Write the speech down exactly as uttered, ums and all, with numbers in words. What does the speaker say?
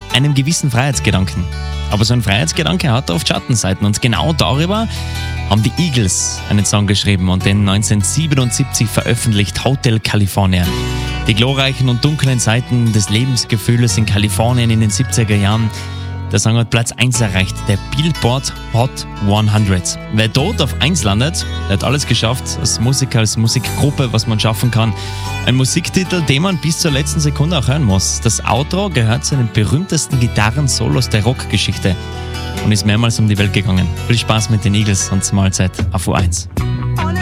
einem gewissen Freiheitsgedanken. Aber so ein Freiheitsgedanke hat oft Schattenseiten und genau darüber haben die Eagles einen Song geschrieben und den neunzehnhundertsiebenundsiebzig veröffentlicht, Hotel California. Die glorreichen und dunklen Seiten des Lebensgefühls in Kalifornien in den siebziger Jahren. Der Song hat Platz eins erreicht, der Billboard Hot hundert. Wer dort auf eins landet, der hat alles geschafft, als Musiker, als Musikgruppe, was man schaffen kann. Ein Musiktitel, den man bis zur letzten Sekunde auch hören muss. Das Outro gehört zu den berühmtesten Gitarrensolos der Rockgeschichte und ist mehrmals um die Welt gegangen. Viel Spaß mit den Eagles und zur Mahlzeit auf U eins.